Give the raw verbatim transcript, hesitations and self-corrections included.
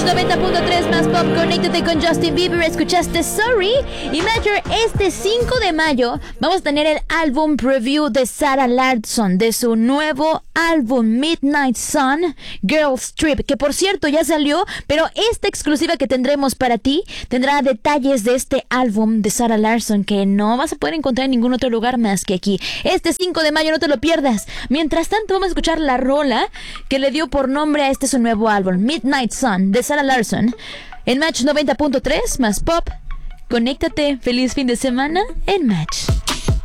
noventa punto tres más pop, conéctate con Justin Bieber. Escuchaste Sorry. Y Major, este cinco de mayo vamos a tener el álbum preview de Sarah Larsson, de su nuevo álbum Midnight Sun, Girls Trip, que por cierto ya salió, pero esta exclusiva que tendremos para ti tendrá detalles de este álbum de Sarah Larsson que no vas a poder encontrar en ningún otro lugar más que aquí. Este cinco de mayo, no te lo pierdas. Mientras tanto, vamos a escuchar la rola que le dio por nombre a este su nuevo álbum, Midnight Sun, de Sarah Larsson, en Match noventa punto tres más pop. Conéctate, feliz fin de semana en Match.